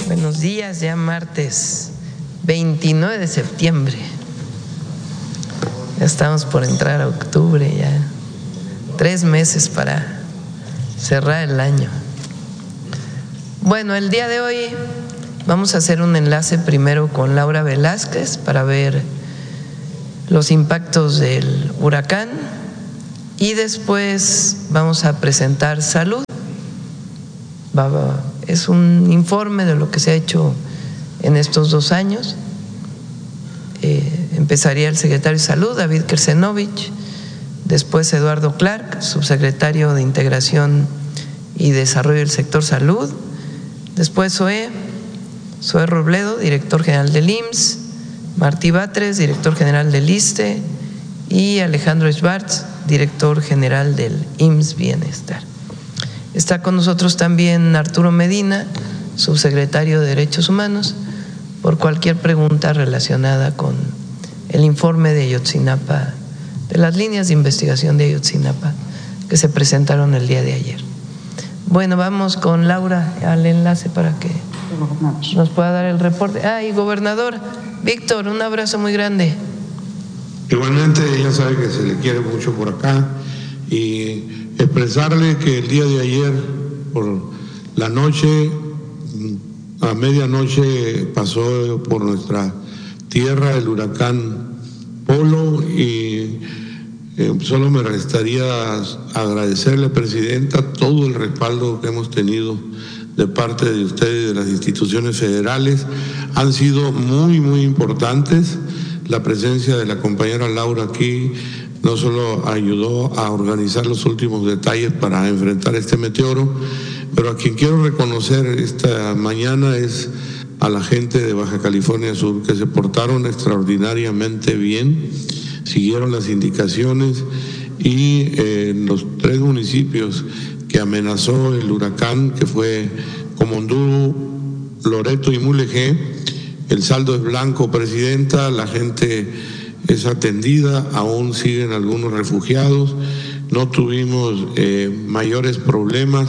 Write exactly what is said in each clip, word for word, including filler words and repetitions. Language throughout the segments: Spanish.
Buenos días, ya martes veintinueve de septiembre. Ya estamos por entrar a octubre, ya tres meses para cerrar el año. Bueno, el día de hoy vamos a hacer un enlace primero con Laura Velázquez para ver los impactos del huracán y después vamos a presentar salud. Es un informe de lo que se ha hecho en estos dos años. Eh, empezaría el secretario de Salud, David Kersenovich, después Eduardo Clark, subsecretario de Integración y Desarrollo del Sector Salud, después Zoé, Zoé Robledo, director general del I M S S, Martí Batres, director general del ISSSTE, y Alejandro Schwartz, director general del I M S S Bienestar. Está con nosotros también Arturo Medina, subsecretario de Derechos Humanos, por cualquier pregunta relacionada con el informe de Ayotzinapa, de las líneas de investigación de Ayotzinapa que se presentaron el día de ayer. Bueno, vamos con Laura al enlace para que nos pueda dar el reporte. Ah, y gobernador Víctor, un abrazo muy grande. Igualmente, ya sabe que se le quiere mucho por acá y expresarle que el día de ayer por la noche, a medianoche, pasó por nuestra tierra el huracán Polo y eh, solo me restaría agradecerle, Presidenta, todo el respaldo que hemos tenido de parte de ustedes y de las instituciones federales. Han sido muy, muy importantes. La presencia de la compañera Laura aquí no solo ayudó a organizar los últimos detalles para enfrentar este meteoro, pero a quien quiero reconocer esta mañana es a la gente de Baja California Sur, que se portaron extraordinariamente bien, siguieron las indicaciones y eh, en los tres municipios que amenazó el huracán, que fue Comondú, Loreto y Mulegé, el saldo es blanco, Presidenta, la gente es atendida, aún siguen algunos refugiados, no tuvimos eh, mayores problemas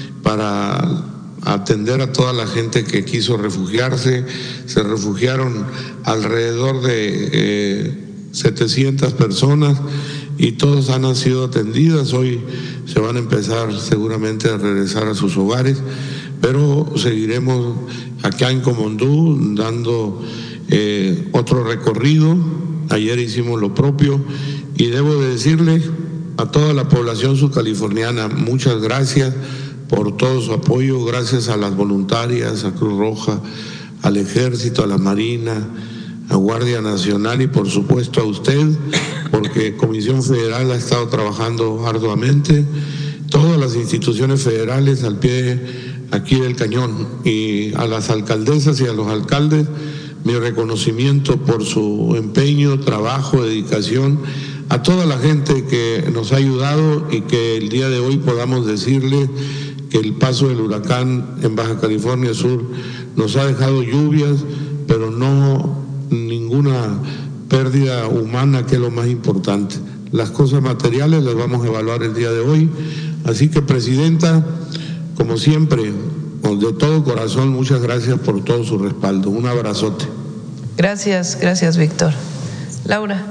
para atender a toda la gente que quiso refugiarse. Se refugiaron alrededor de eh, setecientas personas y todos han sido atendidas. Hoy se van a empezar seguramente a regresar a sus hogares, pero seguiremos acá en Comondú dando eh, otro recorrido. Ayer hicimos lo propio y debo de decirle a toda la población subcaliforniana, muchas gracias por todo su apoyo, gracias a las voluntarias, a Cruz Roja, al Ejército, a la Marina, a Guardia Nacional y por supuesto a usted, porque Comisión Federal ha estado trabajando arduamente, todas las instituciones federales al pie aquí del cañón, y a las alcaldesas y a los alcaldes, mi reconocimiento por su empeño, trabajo, dedicación, a toda la gente que nos ha ayudado y que el día de hoy podamos decirle que el paso del huracán en Baja California Sur nos ha dejado lluvias, pero no ninguna pérdida humana, que es lo más importante. Las cosas materiales las vamos a evaluar el día de hoy. Así que, Presidenta, como siempre, de todo corazón, muchas gracias por todo su respaldo. Un abrazote. Gracias, gracias, Víctor. Laura.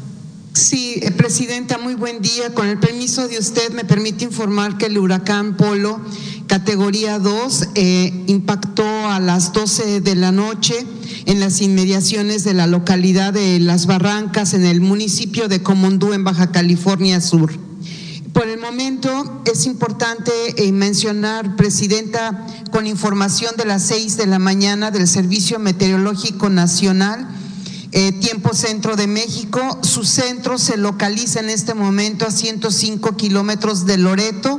Sí, eh, Presidenta, muy buen día. Con el permiso de usted, me permite informar que el huracán Polo, categoría dos, eh, impactó a las doce de la noche en las inmediaciones de la localidad de Las Barrancas, en el municipio de Comondú, en Baja California Sur. Por el momento es importante eh, mencionar, Presidenta, con información de las seis de la mañana del Servicio Meteorológico Nacional, eh, tiempo centro de México, su centro se localiza en este momento a ciento cinco kilómetros de Loreto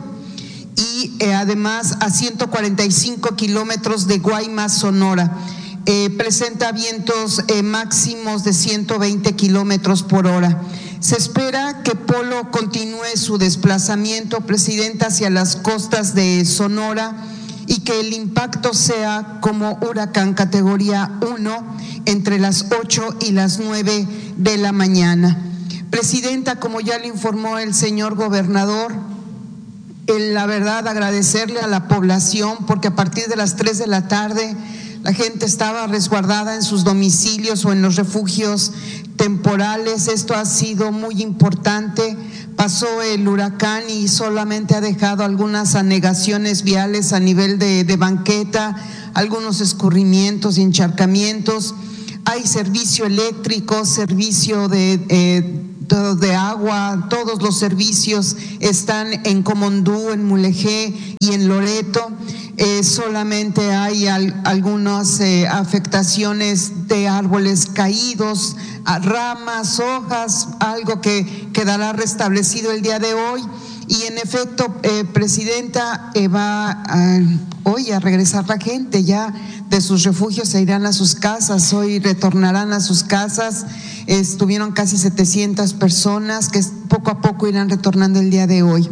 y eh, además a ciento cuarenta y cinco kilómetros de Guaymas, Sonora. Eh, presenta vientos eh, máximos de ciento veinte kilómetros por hora. Se espera que Polo continúe su desplazamiento, Presidenta, hacia las costas de Sonora y que el impacto sea como huracán categoría uno entre las ocho y las nueve de la mañana. Presidenta, como ya le informó el señor gobernador, La verdad, agradecerle a la población porque a partir de las tres de la tarde la gente estaba resguardada en sus domicilios o en los refugios temporales. Esto ha sido muy importante. Pasó el huracán y solamente ha dejado algunas anegaciones viales a nivel de, de banqueta, algunos escurrimientos y encharcamientos. Hay servicio eléctrico, servicio de... Eh, de agua, todos los servicios están en Comondú, en Mulegé y en Loreto. Eh, solamente hay al, algunas eh, afectaciones de árboles caídos, ramas, hojas, algo que quedará restablecido el día de hoy. Y en efecto, eh, Presidenta, eh, va a, hoy a regresar la gente ya de sus refugios, se irán a sus casas, hoy retornarán a sus casas. Estuvieron casi setecientas personas que poco a poco irán retornando el día de hoy.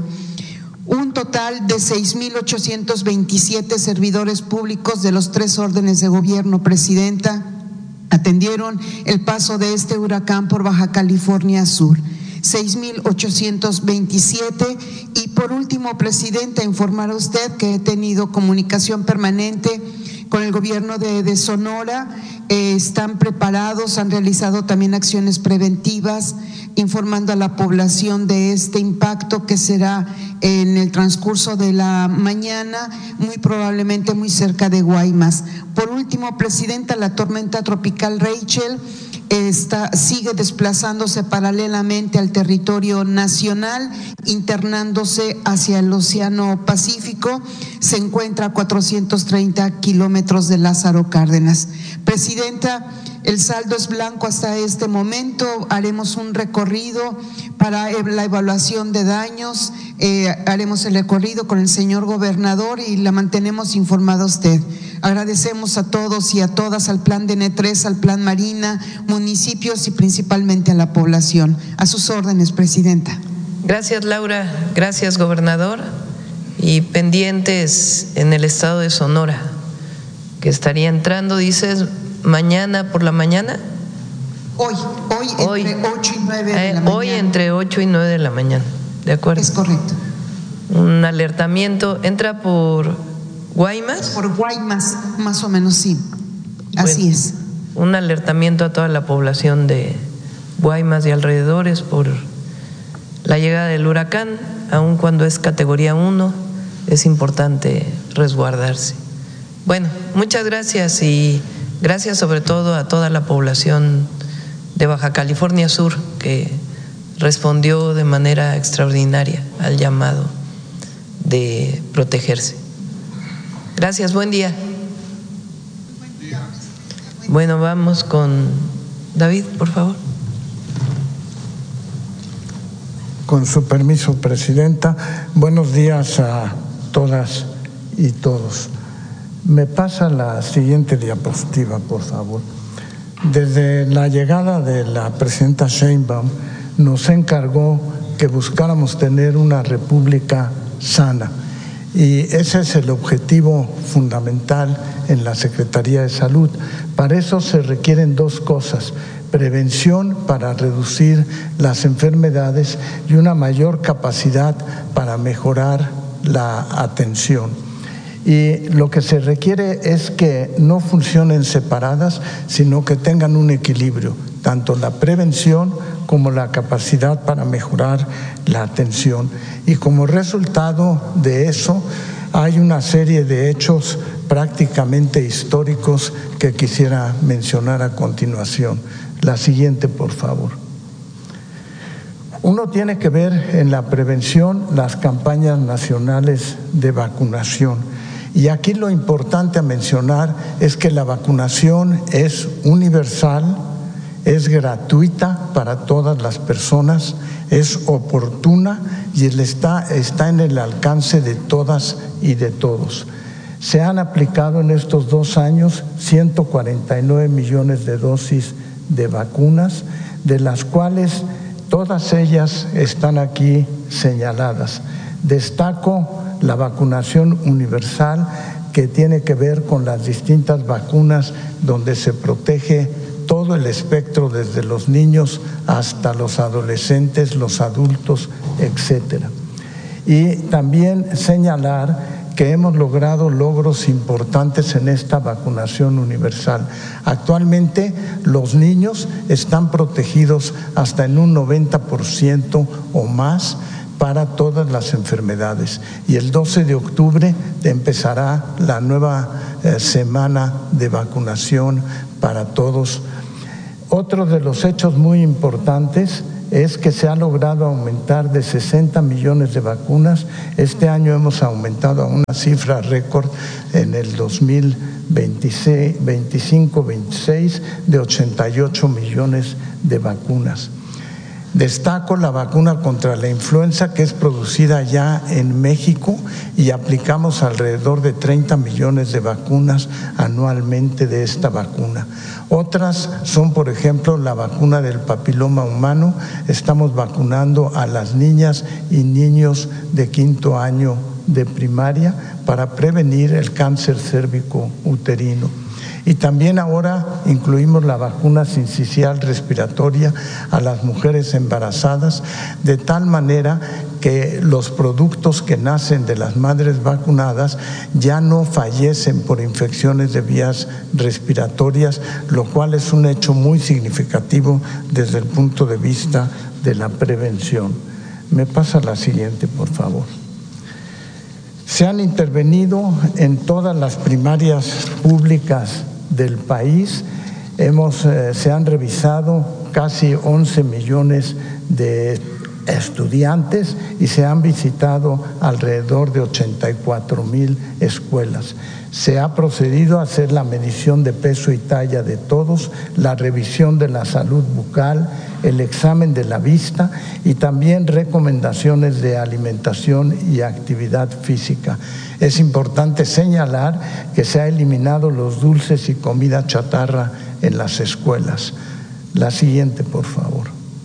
Un total de seis mil ochocientos veintisiete servidores públicos de los tres órdenes de gobierno, Presidenta, atendieron el paso de este huracán por Baja California Sur. seis mil ochocientos veintisiete. Y por último, Presidenta, informar a usted que he tenido comunicación permanente con el gobierno de, de Sonora. Eh, están preparados, han realizado también acciones preventivas, informando a la población de este impacto que será en el transcurso de la mañana, muy probablemente muy cerca de Guaymas. Por último, Presidenta, la tormenta tropical Rachel Está, sigue desplazándose paralelamente al territorio nacional, internándose hacia el Océano Pacífico. Se encuentra a cuatrocientos treinta kilómetros de Lázaro Cárdenas. Presidenta, el saldo es blanco hasta este momento. Haremos un recorrido para la evaluación de daños. Eh, haremos el recorrido con el señor gobernador y la mantenemos informada a usted. Agradecemos a todos y a todas, al Plan D N tres, al Plan Marina, municipios y principalmente a la población. A sus órdenes, Presidenta. Gracias, Laura. Gracias, gobernador. Y pendientes en el estado de Sonora, que estaría entrando, dices, mañana por la mañana. Hoy, hoy, hoy entre ocho y nueve de eh, la mañana. Hoy entre ocho y nueve de la mañana, ¿de acuerdo? Es correcto. Un alertamiento, entra por Guaymas. Por Guaymas, más o menos, sí. Así bueno, es. Un alertamiento a toda la población de Guaymas y alrededores por la llegada del huracán, aun cuando es categoría uno, es importante resguardarse. Bueno, muchas gracias y gracias sobre todo a toda la población de Baja California Sur que respondió de manera extraordinaria al llamado de protegerse. Gracias, buen día. Bueno, vamos con David, por favor. Con su permiso, Presidenta, buenos días a todas y todos. Me pasa la siguiente diapositiva, por favor. Desde la llegada de la presidenta Sheinbaum, nos encargó que buscáramos tener una república sana. Y ese es el objetivo fundamental en la Secretaría de Salud. Para eso se requieren dos cosas: prevención para reducir las enfermedades y una mayor capacidad para mejorar la atención. Y lo que se requiere es que no funcionen separadas, sino que tengan un equilibrio, tanto la prevención como la capacidad para mejorar la atención. Y como resultado de eso, hay una serie de hechos prácticamente históricos que quisiera mencionar a continuación. La siguiente, por favor. Uno tiene que ver en la prevención las campañas nacionales de vacunación. Y aquí lo importante a mencionar es que la vacunación es universal, es gratuita para todas las personas, es oportuna y está, está en el alcance de todas y de todos. Se han aplicado en estos dos años ciento cuarenta y nueve millones de dosis de vacunas, de las cuales todas ellas están aquí señaladas. Destaco la vacunación universal, que tiene que ver con las distintas vacunas donde se protege todo el espectro, desde los niños hasta los adolescentes, los adultos, etcétera. Y también señalar que hemos logrado logros importantes en esta vacunación universal. Actualmente los niños están protegidos hasta en un noventa por ciento o más para todas las enfermedades. Y el doce de octubre empezará la nueva eh, semana de vacunación para todos. Otro de los hechos muy importantes es que se ha logrado aumentar de sesenta millones de vacunas. Este año hemos aumentado a una cifra récord en el dos mil veinticinco veintiséis de ochenta y ocho millones de vacunas. Destaco la vacuna contra la influenza, que es producida ya en México, y aplicamos alrededor de treinta millones de vacunas anualmente de esta vacuna. Otras son, por ejemplo, la vacuna del papiloma humano. Estamos vacunando a las niñas y niños de quinto año de primaria para prevenir el cáncer cérvico uterino. Y también ahora incluimos la vacuna sincicial respiratoria a las mujeres embarazadas, de tal manera que los productos que nacen de las madres vacunadas ya no fallecen por infecciones de vías respiratorias, lo cual es un hecho muy significativo desde el punto de vista de la prevención. Me pasa la siguiente, por favor. Se han intervenido en todas las primarias públicas del país. Hemos, eh, se han revisado casi once millones de estudiantes y se han visitado alrededor de ochenta y cuatro mil escuelas. Se ha procedido a hacer la medición de peso y talla de todos, la revisión de la salud bucal, el examen de la vista y también recomendaciones de alimentación y actividad física. Es importante señalar que se ha eliminado los dulces y comida chatarra en las escuelas. La siguiente, por favor.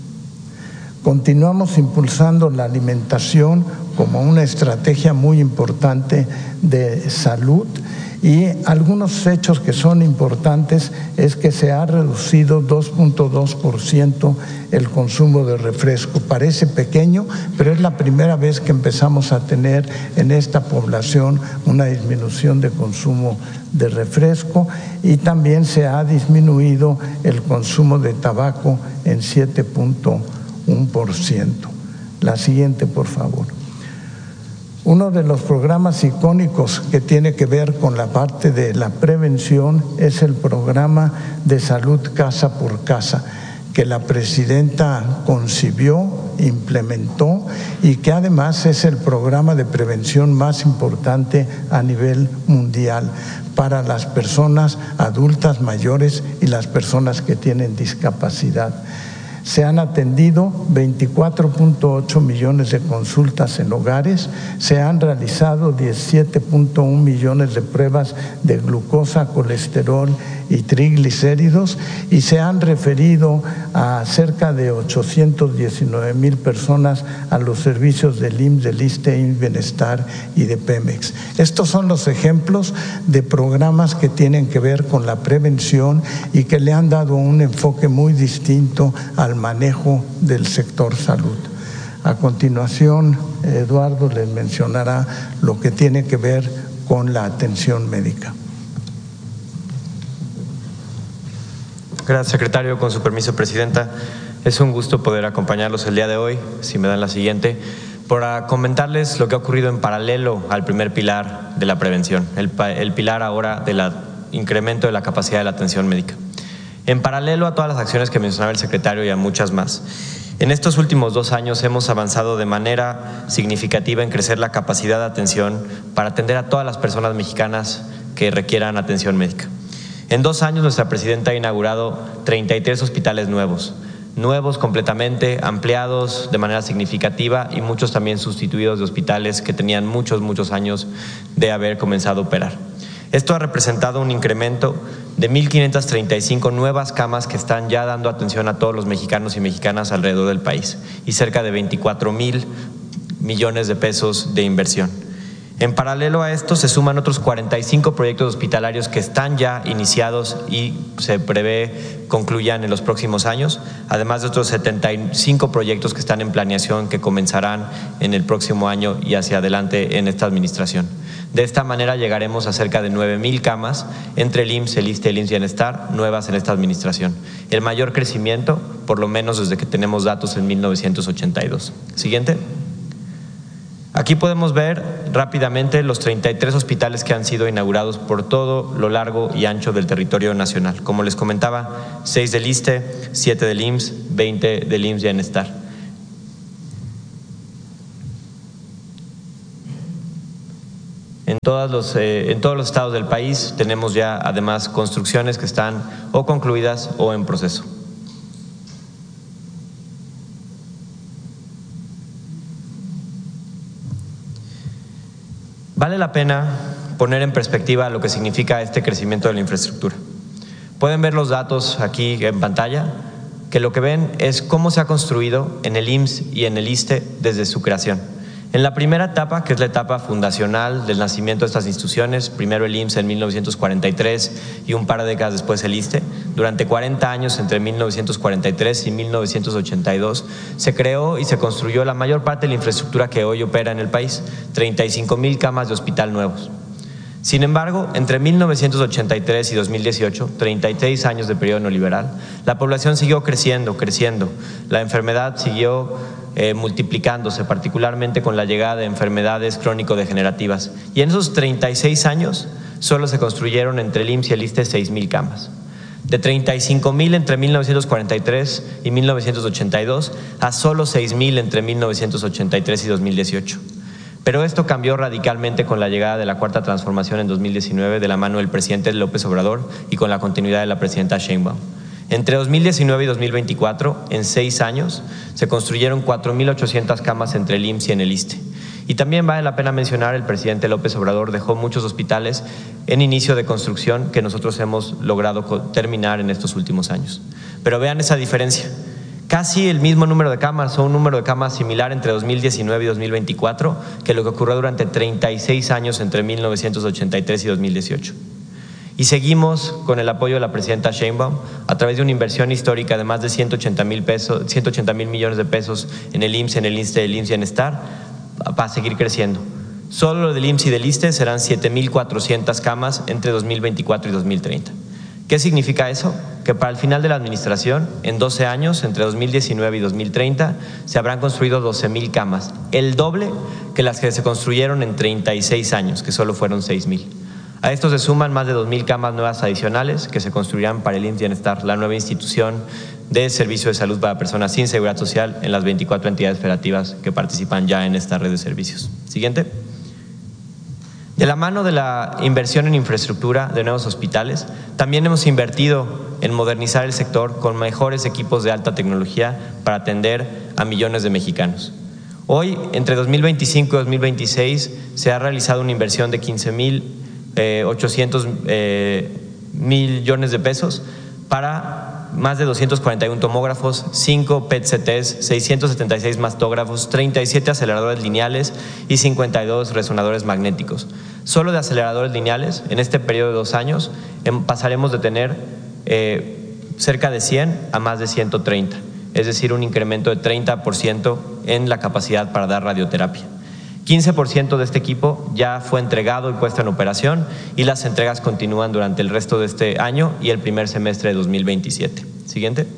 Continuamos impulsando la alimentación como una estrategia muy importante de salud. Y algunos hechos que son importantes es que se ha reducido dos punto dos por ciento el consumo de refresco. Parece pequeño, pero es la primera vez que empezamos a tener en esta población una disminución de consumo de refresco, y también se ha disminuido el consumo de tabaco en siete punto uno por ciento. La siguiente, por favor. Uno de los programas icónicos que tiene que ver con la parte de la prevención es el programa de salud casa por casa, que la presidenta concibió, implementó y que además es el programa de prevención más importante a nivel mundial para las personas adultas mayores y las personas que tienen discapacidad. Se han atendido veinticuatro punto ocho millones de consultas en hogares, se han realizado diecisiete punto uno millones de pruebas de glucosa, colesterol y triglicéridos, y se han referido a cerca de ochocientos diecinueve mil personas a los servicios del I M S S, del ISSSTE, I M S S Bienestar y de Pemex. Estos son los ejemplos de programas que tienen que ver con la prevención y que le han dado un enfoque muy distinto al manejo del sector salud. A continuación, Eduardo les mencionará lo que tiene que ver con la atención médica. Gracias, secretario. Con su permiso, presidenta, es un gusto poder acompañarlos el día de hoy, si me dan la siguiente, para comentarles lo que ha ocurrido en paralelo al primer pilar de la prevención, el, el pilar ahora del incremento de la capacidad de la atención médica. En paralelo a todas las acciones que mencionaba el secretario y a muchas más, en estos últimos dos años hemos avanzado de manera significativa en crecer la capacidad de atención para atender a todas las personas mexicanas que requieran atención médica. En dos años nuestra presidenta ha inaugurado treinta y tres hospitales nuevos, nuevos completamente, ampliados de manera significativa y muchos también sustituidos de hospitales que tenían muchos, muchos años de haber comenzado a operar. Esto ha representado un incremento de mil quinientas treinta y cinco nuevas camas que están ya dando atención a todos los mexicanos y mexicanas alrededor del país y cerca de veinticuatro mil millones de pesos de inversión. En paralelo a esto se suman otros cuarenta y cinco proyectos hospitalarios que están ya iniciados y se prevé concluyan en los próximos años, además de otros setenta y cinco proyectos que están en planeación que comenzarán en el próximo año y hacia adelante en esta administración. De esta manera llegaremos a cerca de nueve mil camas entre el I M S S, el ISSSTE y el I M S S Bienestar nuevas en esta administración. El mayor crecimiento, por lo menos desde que tenemos datos en mil novecientos ochenta y dos. Siguiente. Aquí podemos ver rápidamente los treinta y tres hospitales que han sido inaugurados por todo lo largo y ancho del territorio nacional. Como les comentaba, seis del ISSSTE, siete del I M S S, veinte del I M S S Bienestar. En todos, los, eh, en todos los estados del país tenemos ya además construcciones que están o concluidas o en proceso. Vale la pena poner en perspectiva lo que significa este crecimiento de la infraestructura. Pueden ver los datos aquí en pantalla, que lo que ven es cómo se ha construido en el I M S S y en el ISSSTE desde su creación. En la primera etapa, que es la etapa fundacional del nacimiento de estas instituciones, primero el I M S S en mil novecientos cuarenta y tres y un par de décadas después el ISSSTE, durante cuarenta años, entre mil novecientos cuarenta y tres y mil novecientos ochenta y dos, se creó y se construyó la mayor parte de la infraestructura que hoy opera en el país, treinta y cinco mil camas de hospital nuevos. Sin embargo, entre mil novecientos ochenta y tres y dos mil dieciocho, treinta y seis años de periodo neoliberal, la población siguió creciendo, creciendo. La enfermedad siguió eh, multiplicándose, particularmente con la llegada de enfermedades crónico-degenerativas. Y en esos treinta y seis años solo se construyeron entre el I M S S y el ISSSTE seis mil camas. De treinta y cinco mil entre mil novecientos cuarenta y tres y mil novecientos ochenta y dos a solo seis mil entre mil novecientos ochenta y tres y dos mil dieciocho. Pero esto cambió radicalmente con la llegada de la Cuarta Transformación en dos mil diecinueve de la mano del presidente López Obrador y con la continuidad de la presidenta Sheinbaum. Entre dos mil diecinueve y dos mil veinticuatro, en seis años, se construyeron cuatro mil ochocientas camas entre el I M S S y en el ISSSTE. Y también vale la pena mencionar, el presidente López Obrador dejó muchos hospitales en inicio de construcción que nosotros hemos logrado terminar en estos últimos años. Pero vean esa diferencia. Casi el mismo número de camas o un número de camas similar entre dos mil diecinueve y dos mil veinticuatro que lo que ocurrió durante treinta y seis años entre mil novecientos ochenta y tres y dos mil dieciocho. Y seguimos con el apoyo de la presidenta Sheinbaum a través de una inversión histórica de más de ciento ochenta mil pesos, ciento ochenta mil millones de pesos en el I M S S, en el ISSSTE, el I M S S Bienestar, para seguir creciendo. Solo lo del I M S S y del ISSSTE serán siete mil cuatrocientas camas entre dos mil veinticuatro y dos mil treinta. ¿Qué significa eso? Que para el final de la administración, en doce años, entre dos mil diecinueve y dos mil treinta, se habrán construido doce mil camas, el doble que las que se construyeron en treinta y seis años, que solo fueron seis mil. A esto se suman más de dos mil camas nuevas adicionales que se construirán para el I M S S Bienestar, la nueva institución de servicio de salud para personas sin seguridad social en las veinticuatro entidades federativas que participan ya en esta red de servicios. Siguiente. De la mano de la inversión en infraestructura de nuevos hospitales, también hemos invertido en modernizar el sector con mejores equipos de alta tecnología para atender a millones de mexicanos. Hoy, entre dos mil veinticinco y dos mil veintiséis, se ha realizado una inversión de quince mil ochocientos millones de pesos para más de doscientos cuarenta y uno tomógrafos, cinco P E T C Ts, seiscientos setenta y seis mastógrafos, treinta y siete aceleradores lineales y cincuenta y dos resonadores magnéticos. Solo de aceleradores lineales, en este periodo de dos años, pasaremos de tener eh, cerca de cien a más de ciento treinta, es decir, un incremento de treinta por ciento en la capacidad para dar radioterapia. quince por ciento de este equipo ya fue entregado y puesto en operación y las entregas continúan durante el resto de este año y el primer semestre de dos mil veintisiete. Siguiente.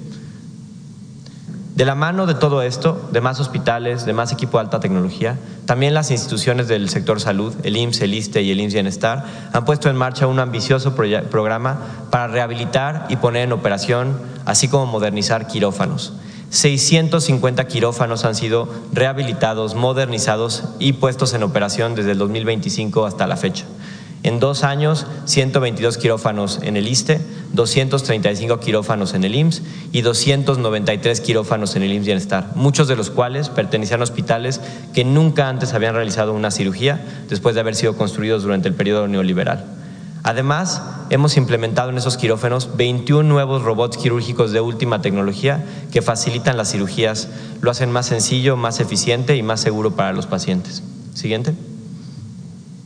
De la mano de todo esto, de más hospitales, de más equipo de alta tecnología, también las instituciones del sector salud, el I M S S, el ISSSTE y el I M S S Bienestar, han puesto en marcha un ambicioso programa para rehabilitar y poner en operación, así como modernizar quirófanos. seiscientos cincuenta quirófanos han sido rehabilitados, modernizados y puestos en operación desde el dos mil veinticinco hasta la fecha. En dos años, ciento veintidós quirófanos en el ISSSTE, doscientos treinta y cinco quirófanos en el I M S S y doscientos noventa y tres quirófanos en el I M S S Bienestar, muchos de los cuales pertenecían a hospitales que nunca antes habían realizado una cirugía después de haber sido construidos durante el periodo neoliberal. Además, hemos implementado en esos quirófanos veintiún nuevos robots quirúrgicos de última tecnología que facilitan las cirugías, lo hacen más sencillo, más eficiente y más seguro para los pacientes. Siguiente.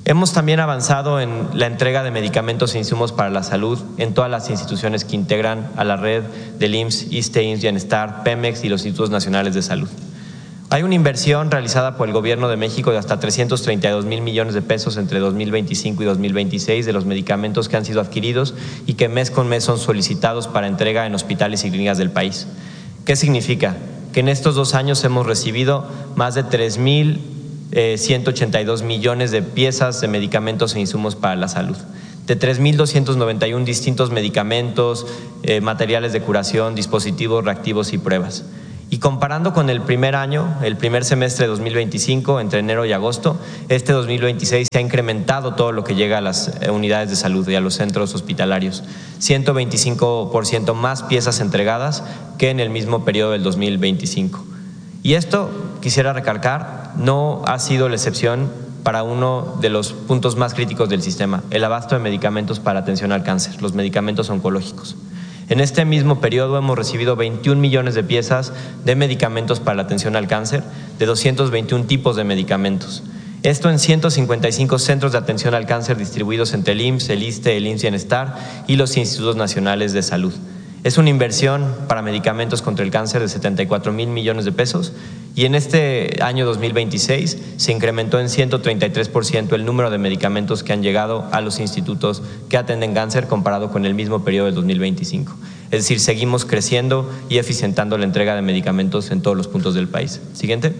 Hemos también avanzado en la entrega de medicamentos e insumos para la salud en todas las instituciones que integran a la red del I M S S, ISSSTE, I M S S Bienestar, Pemex y los Institutos Nacionales de Salud. Hay una inversión realizada por el Gobierno de México de hasta trescientos treinta y dos mil millones de pesos entre dos mil veinticinco y dos mil veintiséis de los medicamentos que han sido adquiridos y que mes con mes son solicitados para entrega en hospitales y clínicas del país. ¿Qué significa? Que en estos dos años hemos recibido más de tres mil ciento ochenta y dos millones de piezas de medicamentos e insumos para la salud, de tres mil doscientos noventa y uno distintos medicamentos, eh, materiales de curación, dispositivos reactivos y pruebas. Y comparando con el primer año, el primer semestre de dos mil veinticinco, entre enero y agosto, este dos mil veintiséis se ha incrementado todo lo que llega a las unidades de salud y a los centros hospitalarios, ciento veinticinco por ciento más piezas entregadas que en el mismo periodo del dos mil veinticinco. Y esto, quisiera recalcar, no ha sido la excepción para uno de los puntos más críticos del sistema, el abasto de medicamentos para atención al cáncer, los medicamentos oncológicos. En este mismo periodo hemos recibido veintiún millones de piezas de medicamentos para la atención al cáncer, de doscientos veintiún tipos de medicamentos. Esto en ciento cincuenta y cinco centros de atención al cáncer distribuidos entre el I M S S, el ISSSTE, el I M S S Bienestar y los Institutos Nacionales de Salud. Es una inversión para medicamentos contra el cáncer de setenta y cuatro mil millones de pesos y en este año dos mil veintiséis se incrementó en ciento treinta y tres por ciento el número de medicamentos que han llegado a los institutos que atenden cáncer comparado con el mismo periodo del dos mil veinticinco. Es decir, seguimos creciendo y eficientando la entrega de medicamentos en todos los puntos del país. Siguiente.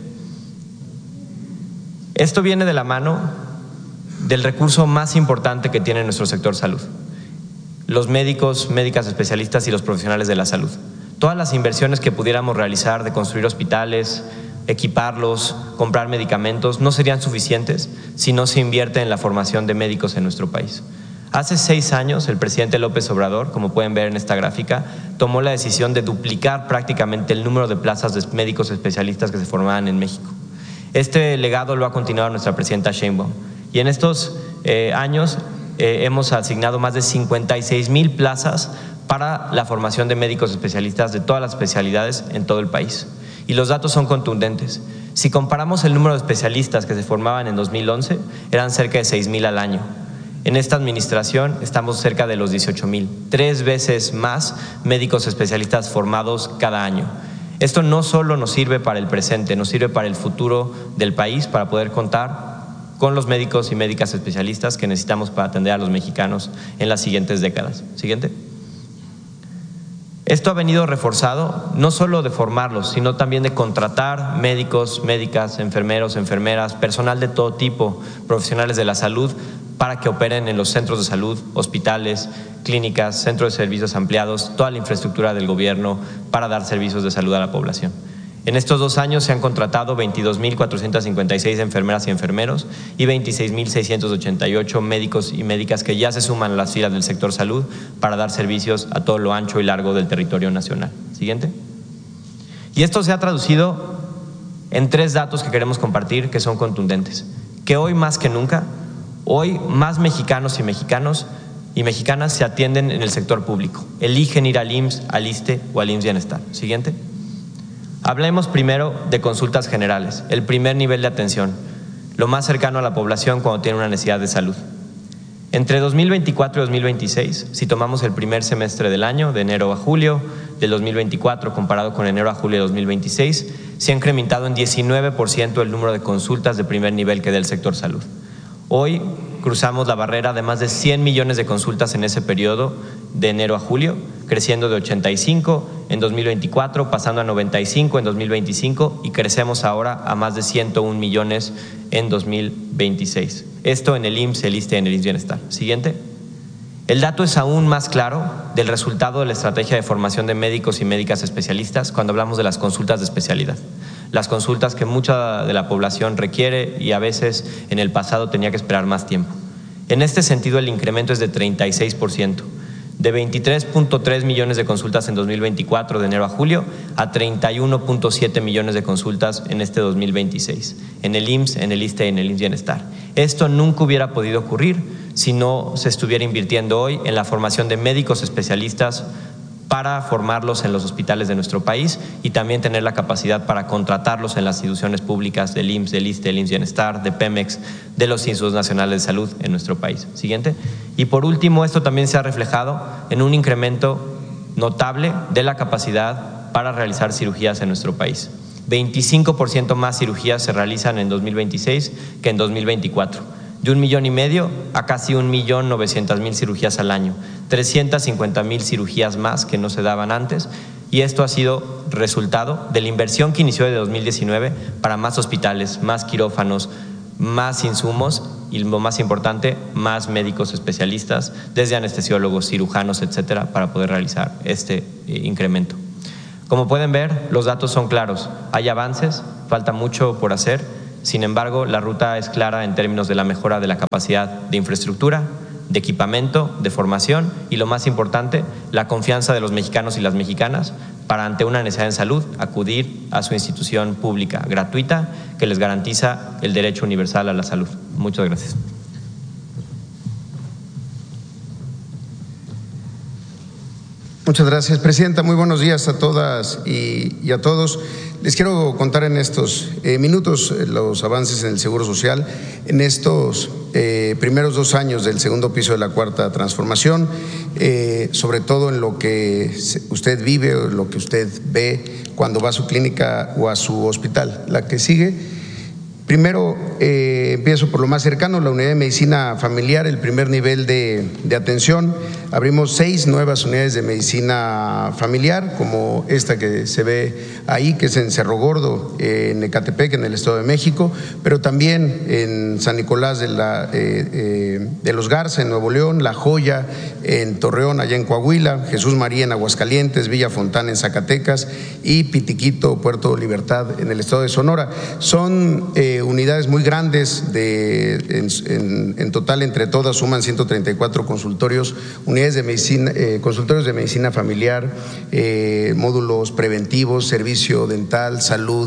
Esto viene de la mano del recurso más importante que tiene nuestro sector salud: los médicos, médicas especialistas y los profesionales de la salud. Todas las inversiones que pudiéramos realizar de construir hospitales, equiparlos, comprar medicamentos, no serían suficientes si no se invierte en la formación de médicos en nuestro país. Hace seis años, el presidente López Obrador, como pueden ver en esta gráfica, tomó la decisión de duplicar prácticamente el número de plazas de médicos especialistas que se formaban en México. Este legado lo ha continuado nuestra presidenta Sheinbaum y en estos eh, años Eh, hemos asignado más de cincuenta y seis mil plazas para la formación de médicos especialistas de todas las especialidades en todo el país. Y los datos son contundentes. Si comparamos el número de especialistas que se formaban en dos mil once, eran cerca de seis mil al año. En esta administración estamos cerca de los dieciocho mil, tres veces más médicos especialistas formados cada año. Esto no solo nos sirve para el presente, nos sirve para el futuro del país, para poder contar con los médicos y médicas especialistas que necesitamos para atender a los mexicanos en las siguientes décadas. Siguiente. Esto ha venido reforzado no solo de formarlos, sino también de contratar médicos, médicas, enfermeros, enfermeras, personal de todo tipo, profesionales de la salud, para que operen en los centros de salud, hospitales, clínicas, centros de servicios ampliados, toda la infraestructura del gobierno para dar servicios de salud a la población. En estos dos años se han contratado veintidós mil cuatrocientos cincuenta y seis enfermeras y enfermeros y veintiséis mil seiscientos ochenta y ocho médicos y médicas que ya se suman a las filas del sector salud para dar servicios a todo lo ancho y largo del territorio nacional. Siguiente. Y esto se ha traducido en tres datos que queremos compartir que son contundentes. Que hoy más que nunca, hoy más mexicanos y mexicanos y mexicanas se atienden en el sector público. Eligen ir al I M S S, al ISSSTE o al I M S S Bienestar. Siguiente. Hablemos primero de consultas generales, el primer nivel de atención, lo más cercano a la población cuando tiene una necesidad de salud. Entre dos mil veinticuatro y dos mil veintiséis, si tomamos el primer semestre del año, de enero a julio del dos mil veinticuatro comparado con enero a julio de dos mil veintiséis, se ha incrementado en diecinueve por ciento el número de consultas de primer nivel que da el sector salud. Hoy cruzamos la barrera de más de cien millones de consultas en ese periodo de enero a julio, creciendo de ochenta y cinco en dos mil veinticuatro, pasando a noventa y cinco en dos mil veinticinco y crecemos ahora a más de ciento un millones en dos mil veintiséis. Esto en el I M S S, el ISSSTE y en el I M S S Bienestar. Siguiente. El dato es aún más claro del resultado de la estrategia de formación de médicos y médicas especialistas cuando hablamos de las consultas de especialidad. Las consultas que mucha de la población requiere y a veces en el pasado tenía que esperar más tiempo. En este sentido, el incremento es de treinta y seis por ciento. De veintitrés punto tres millones de consultas en dos mil veinticuatro de enero a julio a treinta y uno punto siete millones de consultas en este dos mil veintiséis, en el I M S S, en el ISSSTE y en el I M S S Bienestar. Esto nunca hubiera podido ocurrir si no se estuviera invirtiendo hoy en la formación de médicos especialistas para formarlos en los hospitales de nuestro país y también tener la capacidad para contratarlos en las instituciones públicas del I M S S, del I S S S T E, del I M S S Bienestar, de Pemex, de los Institutos Nacionales de Salud en nuestro país. Siguiente. Y por último, esto también se ha reflejado en un incremento notable de la capacidad para realizar cirugías en nuestro país. veinticinco por ciento más cirugías se realizan en dos mil veintiséis que en dos mil veinticuatro. De un millón y medio a casi un millón novecientas mil cirugías al año, trescientas cincuenta mil cirugías más que no se daban antes, y esto ha sido resultado de la inversión que inició de dos mil diecinueve para más hospitales, más quirófanos, más insumos y, lo más importante, más médicos especialistas, desde anestesiólogos, cirujanos, etcétera, para poder realizar este eh, incremento. Como pueden ver, los datos son claros, hay avances, falta mucho por hacer. Sin embargo, la ruta es clara en términos de la mejora de la capacidad de infraestructura, de equipamiento, de formación y, lo más importante, la confianza de los mexicanos y las mexicanas para, ante una necesidad en salud, acudir a su institución pública gratuita que les garantiza el derecho universal a la salud. Muchas gracias. Muchas gracias, Presidenta. Muy buenos días a todas y, y a todos. Les quiero contar en estos eh, minutos eh, los avances en el Seguro Social, en estos eh, primeros dos años del segundo piso de la Cuarta Transformación, eh, sobre todo en lo que usted vive o lo que usted ve cuando va a su clínica o a su hospital. La que sigue. Primero, eh, empiezo por lo más cercano, la unidad de medicina familiar, el primer nivel de, de atención. Abrimos seis nuevas unidades de medicina familiar, como esta que se ve ahí, que es en Cerro Gordo, eh, en Ecatepec, en el Estado de México, pero también en San Nicolás de, la, eh, eh, de los Garza, en Nuevo León, La Joya, en Torreón, allá en Coahuila, Jesús María en Aguascalientes, Villa Fontana en Zacatecas y Pitiquito, Puerto Libertad, en el Estado de Sonora. Son eh, unidades muy grandes, de, en, en, en total entre todas suman ciento treinta y cuatro consultorios, unidades de medicina, eh, consultorios de medicina familiar, eh, módulos preventivos, servicio dental, salud,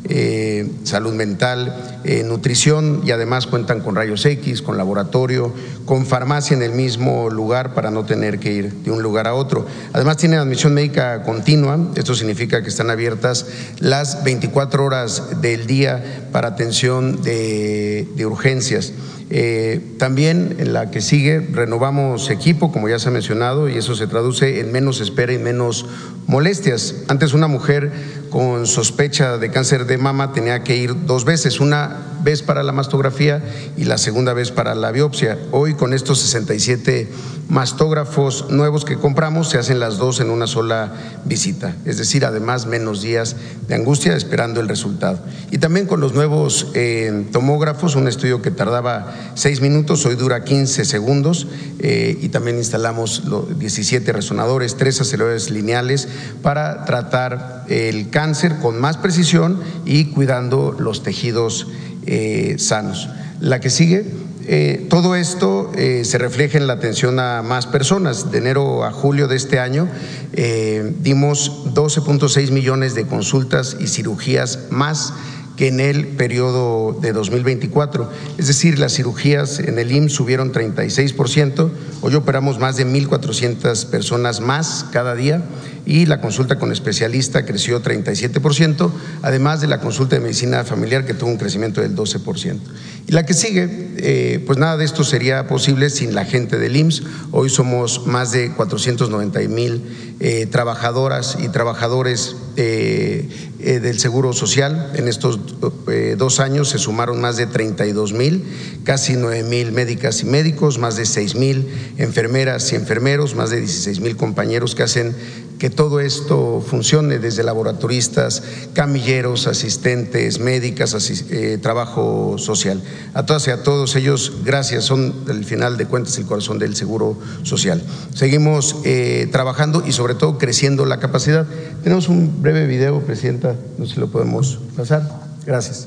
eh, salud mental, eh, nutrición, y además cuentan con rayos X, con laboratorio, con farmacia en el mismo lugar para no tener que ir de un lugar a otro. Además tienen admisión médica continua, esto significa que están abiertas las veinticuatro horas del día para atención de, de urgencias. Eh, también en la que sigue renovamos equipo, como ya se ha mencionado, y eso se traduce en menos espera y menos molestias. Antes una mujer con sospecha de cáncer de mama tenía que ir dos veces, una vez para la mastografía y la segunda vez para la biopsia. Hoy, con estos sesenta y siete mastógrafos nuevos que compramos, se hacen las dos en una sola visita, es decir, además menos días de angustia esperando el resultado. Y también con los nuevos eh, tomógrafos, un estudio que tardaba seis minutos, hoy dura quince segundos, eh, y también instalamos los diecisiete resonadores, tres aceleradores lineales para tratar el cáncer con más precisión y cuidando los tejidos eh, sanos. La que sigue. Eh, todo esto eh, se refleja en la atención a más personas. De enero a julio de este año eh, dimos doce punto seis millones de consultas y cirugías más que en el periodo de dos mil veinticuatro. Es decir, las cirugías en el I M S S subieron treinta y seis por ciento, hoy operamos más de mil cuatrocientas personas más cada día, y la consulta con especialista creció treinta y siete por ciento, además de la consulta de medicina familiar, que tuvo un crecimiento del doce por ciento. Y la que sigue, eh, pues nada de esto sería posible sin la gente del I M S S. Hoy somos más de cuatrocientos noventa mil eh, trabajadoras y trabajadores eh, eh, del Seguro Social. En estos eh, dos años se sumaron más de treinta y dos mil, casi nueve mil médicas y médicos, más de seis mil enfermeras y enfermeros, más de dieciséis mil compañeros que hacen que todo esto funcione, desde laboratoristas, camilleros, asistentes, médicas, asist eh, trabajo social. A todas y a todos ellos, gracias, son al final de cuentas el corazón del Seguro Social. Seguimos eh, trabajando y sobre todo creciendo la capacidad. Tenemos un breve video, Presidenta, no sé si lo podemos pasar. Gracias.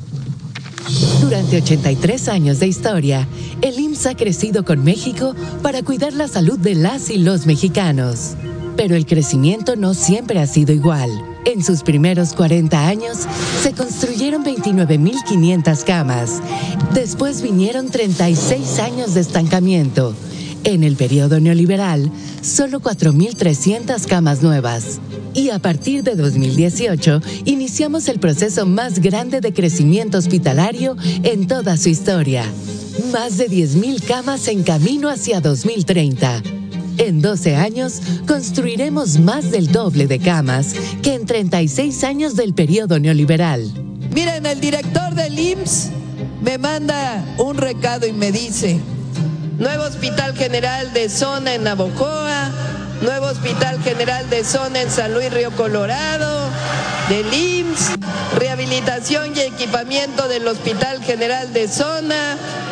Durante ochenta y tres años de historia, el I M S S ha crecido con México para cuidar la salud de las y los mexicanos. Pero el crecimiento no siempre ha sido igual. En sus primeros cuarenta años, se construyeron veintinueve mil quinientas camas. Después vinieron treinta y seis años de estancamiento. En el periodo neoliberal, solo cuatro mil trescientas camas nuevas. Y a partir de dos mil dieciocho, iniciamos el proceso más grande de crecimiento hospitalario en toda su historia. Más de diez mil camas en camino hacia dos mil treinta. En doce años, construiremos más del doble de camas que en treinta y seis años del periodo neoliberal. Miren, el director del I M S S me manda un recado y me dice: nuevo Hospital General de Zona en Navojoa, nuevo Hospital General de Zona en San Luis Río Colorado, del I M S S, rehabilitación y equipamiento del Hospital General de Zona,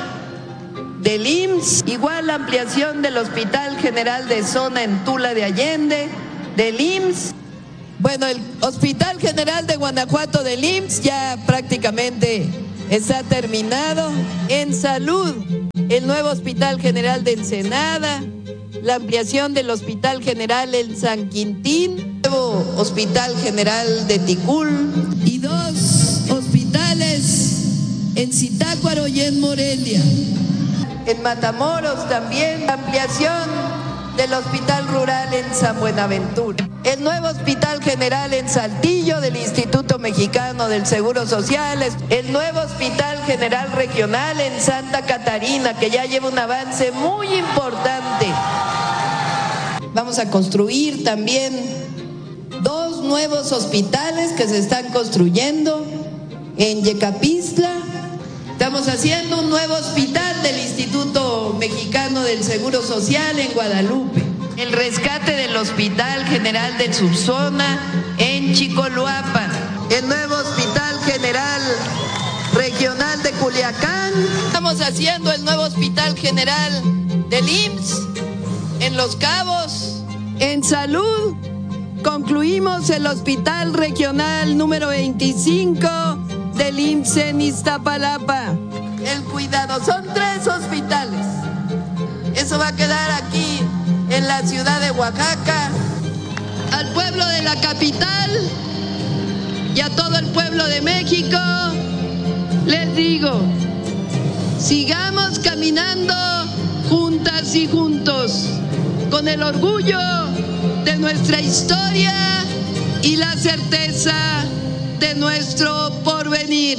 del I M S S, igual ampliación del Hospital General de Zona en Tula de Allende, del I M S S. Bueno, el Hospital General de Guanajuato del I M S S ya prácticamente está terminado. En salud, el nuevo Hospital General de Ensenada, la ampliación del Hospital General en San Quintín, nuevo Hospital General de Ticul y dos hospitales en Zitácuaro y en Morelia. En Matamoros también, ampliación del Hospital Rural en San Buenaventura. El nuevo Hospital General en Saltillo del Instituto Mexicano del Seguro Social. El nuevo Hospital General Regional en Santa Catarina, que ya lleva un avance muy importante. Vamos a construir también dos nuevos hospitales que se están construyendo en Yecapistla. Estamos haciendo un nuevo hospital del Instituto Mexicano del Seguro Social en Guadalupe. El rescate del Hospital General de Subzona en Chicoloapan. El nuevo Hospital General Regional de Culiacán. Estamos haciendo el nuevo Hospital General del I M S S en Los Cabos. En salud, concluimos el Hospital Regional número veinticinco del I M S S en Iztapalapa. El cuidado, son tres hospitales. Eso va a quedar aquí en la ciudad de Oaxaca. Al pueblo de la capital y a todo el pueblo de México les digo: sigamos caminando juntas y juntos, con el orgullo de nuestra historia y la certeza de nuestro porvenir.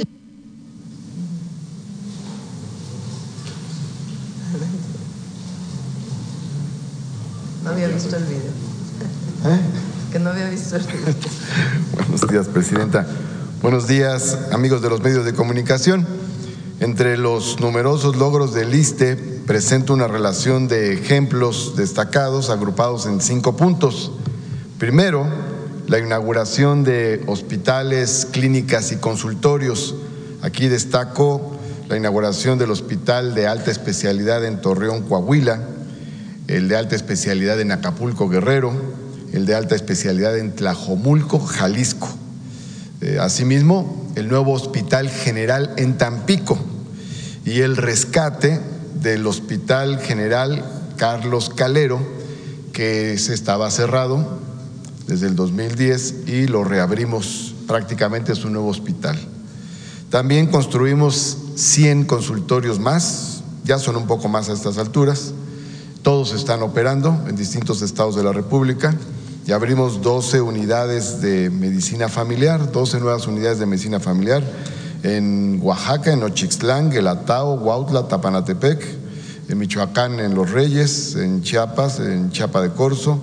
No había visto el video. ¿Eh? Que no había visto el video. Buenos días, Presidenta. Buenos días, amigos de los medios de comunicación. Entre los numerosos logros del I S S S T E, presento una relación de ejemplos destacados agrupados en cinco puntos. Primero, la inauguración de hospitales, clínicas y consultorios. Aquí destaco la inauguración del Hospital de Alta Especialidad en Torreón, Coahuila, el de Alta Especialidad en Acapulco, Guerrero, el de Alta Especialidad en Tlajomulco, Jalisco. Eh, asimismo, el nuevo Hospital General en Tampico y el rescate del Hospital General Carlos Calero, que se estaba cerrado desde el dos mil diez y lo reabrimos, prácticamente es un nuevo hospital. También construimos cien consultorios más, ya son un poco más a estas alturas, todos están operando en distintos estados de la República y abrimos doce unidades de medicina familiar, doce nuevas unidades de medicina familiar en Oaxaca, en Ochitlán, Guelatao, Huautla, Tapanatepec, en Michoacán, en Los Reyes, en Chiapas, en Chiapa de Corzo,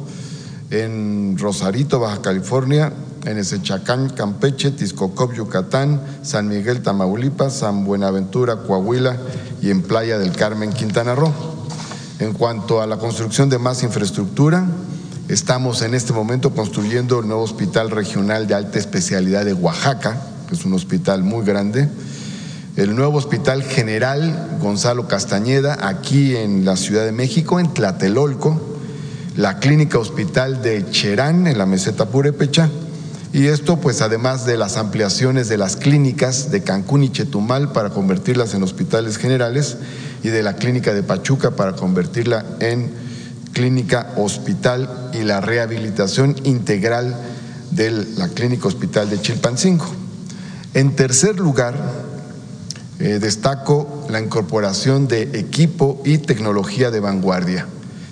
en Rosarito, Baja California, en Ezechacán, Campeche, Tizcocop, Yucatán, San Miguel, Tamaulipas, San Buenaventura, Coahuila y en Playa del Carmen, Quintana Roo. En cuanto a la construcción de más infraestructura, estamos en este momento construyendo el nuevo Hospital Regional de Alta Especialidad de Oaxaca, que es un hospital muy grande, el nuevo Hospital General Gonzalo Castañeda, aquí en la Ciudad de México, en Tlatelolco, la Clínica Hospital de Cherán, en la Meseta Purépecha, y esto pues además de las ampliaciones de las clínicas de Cancún y Chetumal para convertirlas en hospitales generales y de la Clínica de Pachuca para convertirla en clínica hospital y la rehabilitación integral de la Clínica Hospital de Chilpancingo. En tercer lugar, eh, destaco la incorporación de equipo y tecnología de vanguardia.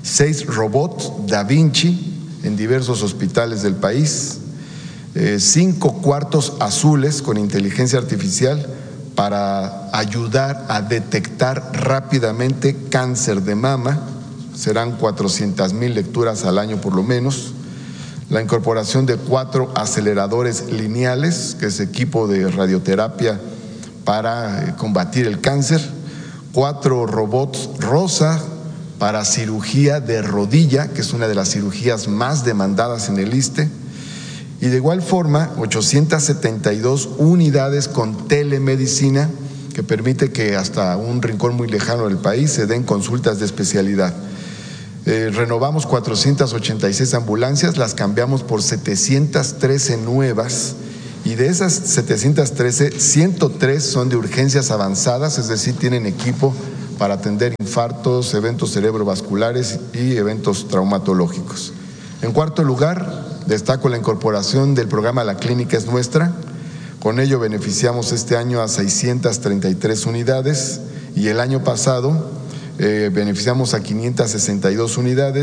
seis robots Da Vinci en diversos hospitales del país, eh, cinco cuartos azules con inteligencia artificial para ayudar a detectar rápidamente cáncer de mama, serán cuatrocientas mil lecturas al año por lo menos. La incorporación de cuatro aceleradores lineales, que es equipo de radioterapia para combatir el cáncer, cuatro robots rosa para cirugía de rodilla, que es una de las cirugías más demandadas en el ISSSTE, y de igual forma ochocientas setenta y dos unidades con telemedicina, que permite que hasta un rincón muy lejano del país se den consultas de especialidad. Eh, renovamos cuatrocientas ochenta y seis ambulancias, las cambiamos por setecientas trece nuevas, y de esas setecientas trece, ciento tres son de urgencias avanzadas, es decir, tienen equipo para atender infartos, eventos cerebrovasculares y eventos traumatológicos. En cuarto lugar, destaco la incorporación del programa La Clínica es Nuestra. Con ello beneficiamos este año a seiscientas treinta y tres unidades y el año pasado eh, beneficiamos a quinientas sesenta y dos unidades.